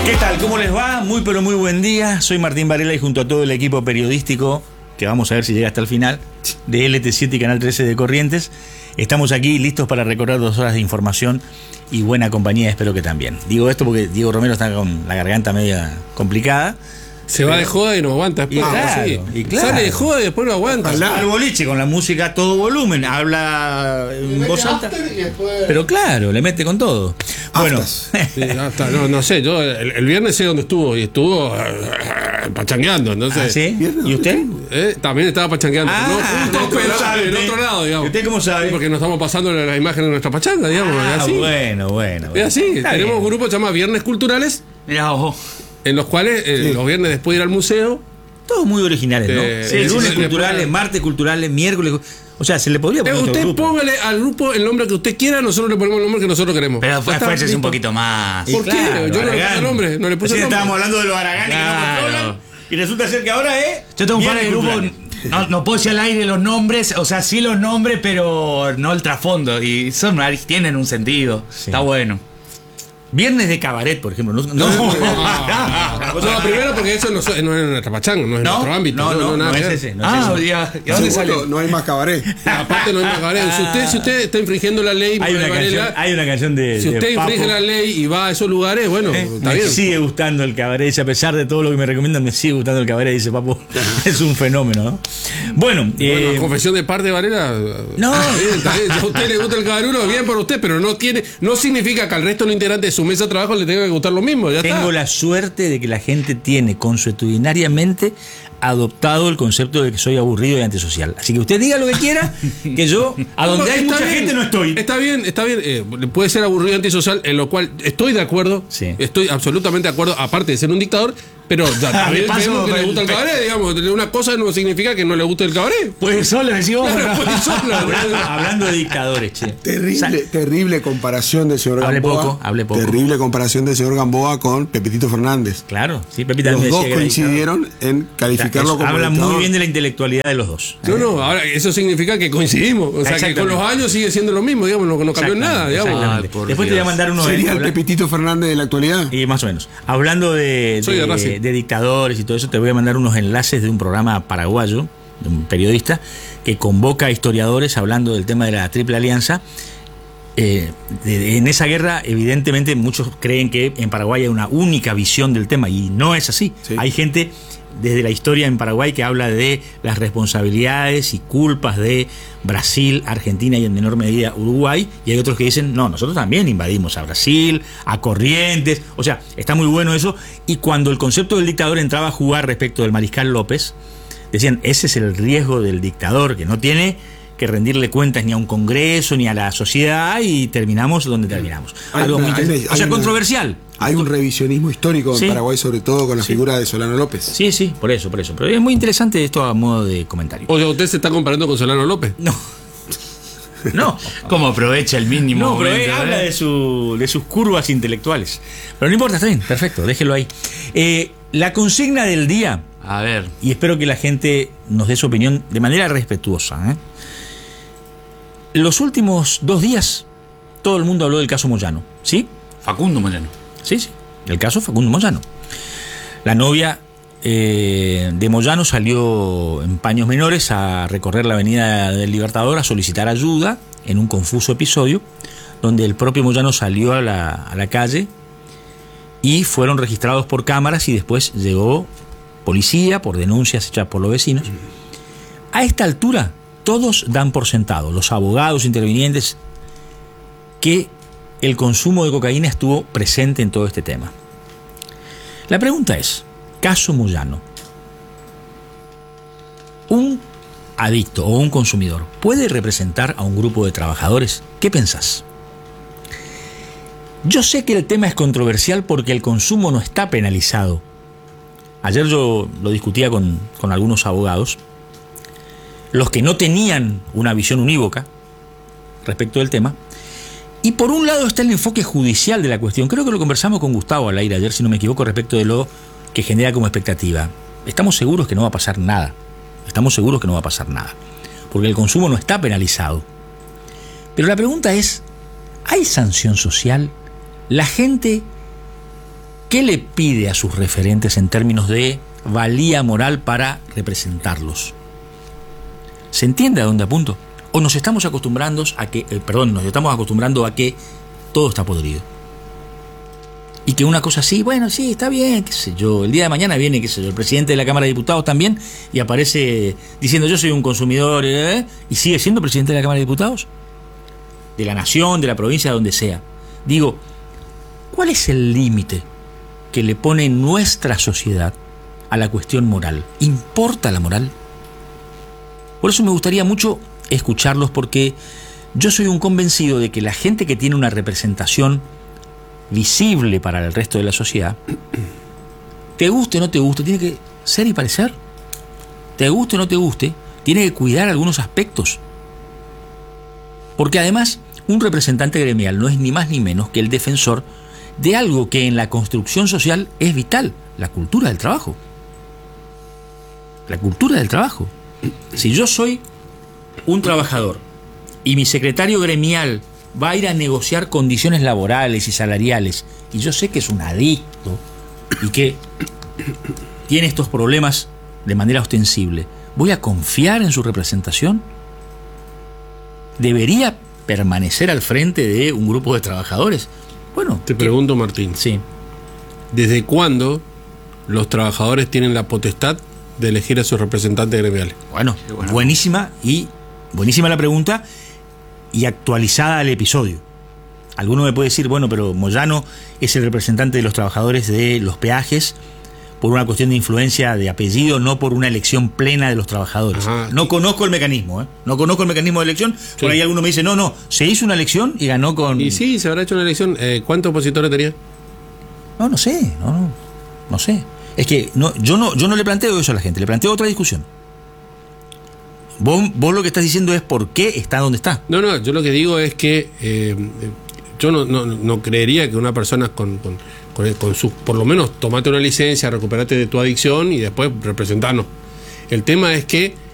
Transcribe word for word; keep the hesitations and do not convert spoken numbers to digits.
¿Qué tal? ¿Cómo les va? Muy pero muy buen día. Soy Martín Varela y junto a todo el equipo periodístico, que vamos a ver si llega hasta el final, de L T siete y Canal trece de Corrientes, estamos aquí listos para recorrer dos horas de información y buena compañía, espero que también. Digo esto porque Diego Romero está con la garganta media complicada. Se va de joda y no aguanta. Y claro, sí. y claro. Sale de joda y después no aguanta. Al boliche con la música a todo volumen, habla en voz alta. Después... Pero claro, le mete con todo. Bueno, sí, hasta, no, no sé, yo el, el viernes sé dónde estuvo y estuvo uh, pachangueando. Entonces, ¿ah, sí? ¿Y usted? Eh, también estaba pachangueando. Ah, no, junto, pero sabe, del otro lado, digamos. ¿Y usted cómo sabe? Porque nos estamos pasando la, la imagen de nuestra pachanga, digamos. Ah, es así. bueno, bueno. Es así. Está Tenemos bien. un grupo que se llama Viernes Culturales. Mirá, ojo. En los cuales eh, Sí. los viernes después de ir al museo. Todos muy originales, ¿no? Eh, Sí, sí, lunes sí, culturales, después- martes culturales, miércoles. O sea, se le podría Eh, poner otro usted grupo. póngale al grupo el nombre que usted quiera, nosotros le ponemos el nombre que nosotros queremos. Pero Ya fue está, esfuerces un listo. poquito más. Y ¿Por qué? claro, Yo no le puse Aragán. el nombre, no le puse Recién el nombre. estábamos hablando de los Aragán Claro. que no controlan, y resulta ser que ahora es. Yo tengo un par de Viernes grupos. culturales. No, no puedo decir al aire los nombres, o sea, sí los nombres, pero no el trasfondo. Y son tienen un sentido. Sí. Está bueno. Viernes de cabaret, por ejemplo. No, no, No, primero porque eso no, so- no es nuestra pachanga, no es No, nuestro ámbito. no, no, nada no que es ver. ese. No es Ah, ese. ¿y a- y a dónde Segundo, sale? no hay más cabaret. Aparte no hay más cabaret. Si usted, si usted está infringiendo la ley, Hay una, Varela, canción, hay una canción de. si de usted Papo. infringe la ley y va a esos lugares, bueno, Eh, está me bien. sigue gustando el cabaret, y a pesar de todo lo que me recomiendan, me sigue gustando el cabaret, dice Papo. Es un fenómeno, ¿no? Bueno, eh, Bueno, confesión de parte, Varela. No. Está bien, está bien. Si a usted le gusta el cabarulo, bien por usted, pero no tiene, no significa que al resto de los integrantes de su mesa de trabajo le tenga que gustar lo mismo. Ya tengo está. la suerte de que la gente tiene consuetudinariamente adoptado el concepto de que soy aburrido y antisocial. Así que usted diga lo que quiera, que yo, a donde hay Está mucha bien, gente, no estoy. Está bien, está bien. Eh, puede ser aburrido y antisocial, en lo cual estoy de acuerdo. Sí. Estoy absolutamente de acuerdo, aparte de ser un dictador, pero ya, también De paso, vemos que le el- gusta el cabaret, digamos. Una cosa no significa que no le guste el cabaret. Pues solo decimos. Claro, pues, sola. Hablando, hablando de dictadores, che. Terrible, terrible comparación del señor Hable Gamboa. poco, hable poco. Terrible comparación del señor Gamboa con Pepitito Fernández. Claro, sí, Pepita Los me dos decía que era coincidieron en calificarlo dictador. como Habla muy dictador. bien de la intelectualidad de los dos. No, no, ahora eso significa que coincidimos. O sea, que Exactamente. con los años sigue siendo lo mismo, digamos, no, no cambió en nada, digamos. Exactamente. Ay, por Después te voy a Dios. mandar unos. ¿Sería el habla- Pepitito Fernández de la actualidad? Y más o menos. Hablando de, Soy de de, Racing. de dictadores y todo eso, te voy a mandar unos enlaces de un programa paraguayo, de un periodista, que convoca a historiadores hablando del tema de la Triple Alianza. Eh, de- de- en esa guerra, evidentemente, muchos creen que en Paraguay hay una única visión del tema, y no es así. Sí. Hay gente desde la historia en Paraguay que habla de las responsabilidades y culpas de Brasil, Argentina y en menor medida Uruguay, y hay otros que dicen, no, nosotros también invadimos a Brasil, a Corrientes, o sea, está muy bueno eso. Y cuando el concepto del dictador entraba a jugar respecto del mariscal López, decían, ese es el riesgo del dictador, que no tiene que rendirle cuentas ni a un congreso ni a la sociedad, y terminamos donde terminamos. Hay Algo una- muy hay interesante. una- O sea, hay una- controversial. Hay un revisionismo histórico en Sí. Paraguay, sobre todo con la Sí. figura de Solano López. Sí, sí, por eso, por eso. Pero es muy interesante esto a modo de comentario. O sea, usted se está comparando con Solano López. No. No, ¿Cómo aprovecha el mínimo? no, pero momento, él eh? habla de, su, de sus curvas intelectuales. Pero no importa, está bien, perfecto, déjelo ahí. Eh, la consigna del día, A ver. y espero que la gente nos dé su opinión de manera respetuosa, ¿eh? Los últimos dos días, todo el mundo habló del caso Moyano, ¿sí? Facundo Moyano. Sí, sí, el caso Facundo Moyano. La novia eh, de Moyano salió en paños menores a recorrer la avenida del Libertador a solicitar ayuda en un confuso episodio donde el propio Moyano salió a la, a la calle y fueron registrados por cámaras, y después llegó policía por denuncias hechas por los vecinos. A esta altura todos dan por sentado, los abogados intervinientes, que el consumo de cocaína estuvo presente en todo este tema. La pregunta es, caso Moyano, ¿un adicto o un consumidor puede representar a un grupo de trabajadores? ¿Qué pensás? Yo sé que el tema es controversial porque el consumo no está penalizado. Ayer yo lo discutía con, con algunos abogados, los que no tenían una visión unívoca respecto del tema. Y por un lado está el enfoque judicial de la cuestión. Creo que lo conversamos con Gustavo al aire ayer, si no me equivoco, respecto de lo que genera como expectativa. Estamos seguros que no va a pasar nada. Estamos seguros que no va a pasar nada. Porque el consumo no está penalizado. Pero la pregunta es, ¿hay sanción social? La gente, ¿qué ¿qué le pide a sus referentes en términos de valía moral para representarlos? ¿Se entiende a dónde apunto? ¿O nos estamos acostumbrando a que, eh, perdón, nos estamos acostumbrando a que todo está podrido? Y que una cosa así, bueno, sí, está bien, qué sé yo, el día de mañana viene, qué sé yo, el presidente de la Cámara de Diputados también y aparece diciendo yo soy un consumidor, ¿eh? Y sigue siendo presidente de la Cámara de Diputados, de la nación, de la provincia, de donde sea. Digo, ¿cuál es el límite que le pone nuestra sociedad a la cuestión moral? ¿Importa la moral? Por eso me gustaría mucho escucharlos, porque yo soy un convencido de que la gente que tiene una representación visible para el resto de la sociedad, te guste o no te guste, tiene que ser y parecer. Te guste o no te guste, tiene que cuidar algunos aspectos. Porque además, un representante gremial no es ni más ni menos que el defensor de algo que en la construcción social es vital: la cultura del trabajo. La cultura del trabajo. Si yo soy un trabajador y mi secretario gremial va a ir a negociar condiciones laborales y salariales, y yo sé que es un adicto y que tiene estos problemas de manera ostensible, ¿voy a confiar en su representación? ¿Debería permanecer al frente de un grupo de trabajadores? Bueno, te pregunto, Martín, sí. ¿Desde cuándo los trabajadores tienen la potestad de elegir a sus representantes gremiales? Bueno, bueno, buenísima y buenísima la pregunta y actualizada al episodio. Alguno me puede decir, bueno, pero Moyano es el representante de los trabajadores de los peajes por una cuestión de influencia de apellido, no por una elección plena de los trabajadores. Ajá. No conozco el mecanismo, ¿eh? No conozco el mecanismo de elección. Sí. Por ahí alguno me dice, no, no, se hizo una elección y ganó con... Y sí, se habrá hecho una elección. Eh, ¿Cuántos opositores tenía? No, no sé, no, no, no sé. Es que no, yo no, yo no le planteo eso a la gente, le planteo otra discusión. Vos, vos lo que estás diciendo es por qué está donde está. No, no, yo lo que digo es que eh, yo no, no, no creería que una persona con, con, con, con su, por lo menos tomate una licencia, recuperate de tu adicción y después representarnos. El tema es que